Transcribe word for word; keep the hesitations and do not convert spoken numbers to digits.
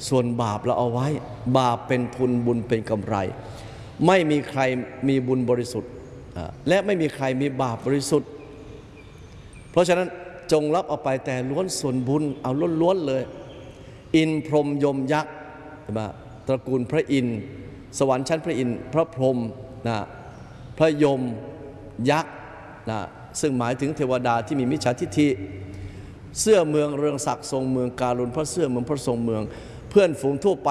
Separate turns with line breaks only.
ส่วนบาปเราเอาไว้บาปเป็นทุนบุญเป็นกำไรไม่มีใครมีบุญบริสุทธิ์และไม่มีใครมีบาปบริสุทธิ์เพราะฉะนั้นจงรับเอาไปแต่ล้วนส่วนบุญเอาล้วนๆเลยอินพรหมยมยักษ์นะตระกูลพระอินทร์สวรรค์ชั้นพระอินทร์พระพรหมนะพระยมยักษ์นะซึ่งหมายถึงเทวดาที่มีมิจฉาทิฏฐิเสื้อเมืองเรืองศักดิ์ทรงเมืองการุณพระเสื้อเมืองพระทรงเมืองเพื่อนฝูงทั่วไป